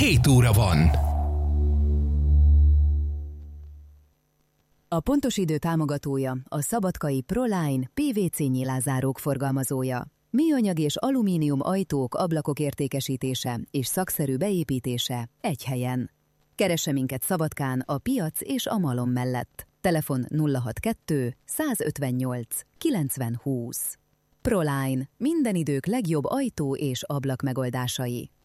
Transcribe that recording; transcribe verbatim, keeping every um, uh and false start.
hét óra van. A Pontos Idő támogatója a szabadkai Proline pé vé cé nyilázárók forgalmazója. Műanyag és alumínium ajtók, ablakok értékesítése és szakszerű beépítése egy helyen. Keresse minket Szabadkán a Piac és a Malom mellett. Telefon nulla hatvankettő százötvennyolc kilencven húsz. Proline. Minden idők legjobb ajtó és ablak megoldásai.